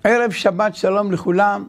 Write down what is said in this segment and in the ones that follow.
ערב שבת שלום לכולם.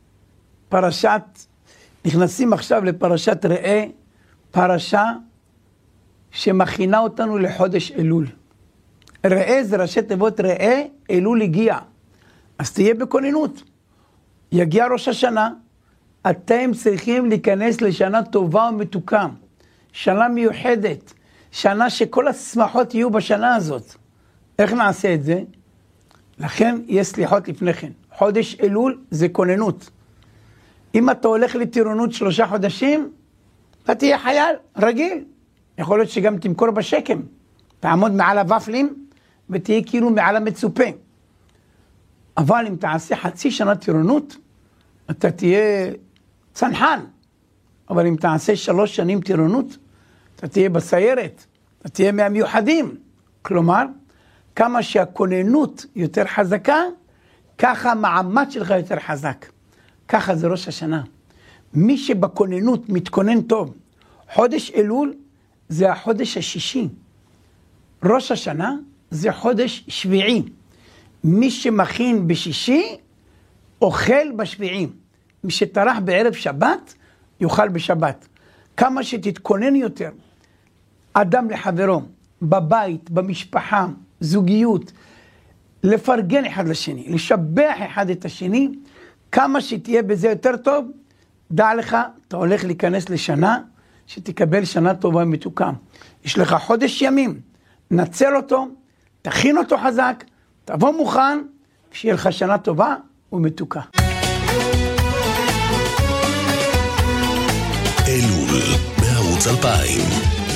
נכנסים עכשיו לפרשת ראה, פרשה שמכינה אותנו לחודש אלול. ראה זה ראשי תיבות ראה, אלול הגיע. אז תהיה בכוננות. יגיע ראש השנה, אתם צריכים להיכנס לשנה טובה ומתוקה. שנה מיוחדת, שנה שכל השמחות יהיו בשנה הזאת. איך נעשה את זה? לכן יש סליחות לפני כן. חודש אלול זה כוננות. אם אתה הולך לטירונות 3 חודשים, אתה תהיה חייל רגיל. יכול להיות שגם תמכור בשקם. תעמוד מעל הוואפלים ותהיה כאילו מעל המצופה. אבל אם תעשה חצי שנה טירונות, אתה תהיה צנחן. אבל אם תעשה 3 שנים טירונות, אתה תהיה בסיירת. אתה תהיה מהמיוחדים. כלומר, כמה שהכוננות יותר חזקה, ככה המעמד שלך יותר חזק. ככה זה ראש השנה. מי שבכוננות מתכונן טוב, חודש אלול זה החודש השישי. ראש השנה זה חודש שביעי. מי שמכין בשישי, אוכל בשביעי. מי שטרח בערב שבת, יאכל בשבת. כמה שתתכונן יותר, אדם לחברו, בבית, במשפחה, זוגיות, לפרגן אחד לשני, לשבח אחד את השני, כמה שתהיה בזה יותר טוב, דע לך, אתה הולך להיכנס לשנה, שתקבל שנה טובה ומתוקה. יש לך חודש ימים, נצל אותו, תכין אותו חזק, תבוא מוכן, שיהיה לך שנה טובה ומתוקה. אלול, בערוץ 2000.